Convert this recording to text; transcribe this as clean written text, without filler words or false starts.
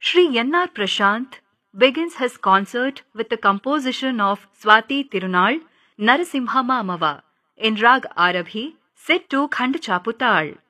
Sri N.R. Prashant begins his concert with the composition of Swati Tirunal Narasimhama Amava in Rag Arabhi set to Khand Chaputal.